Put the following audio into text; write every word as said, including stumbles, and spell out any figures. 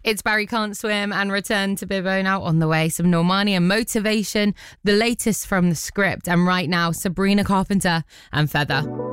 It's Barry Can't Swim and Return to Bibbo now on the way. Some Normani and Motivation, the latest from The Script, and right now Sabrina Carpenter and Feather.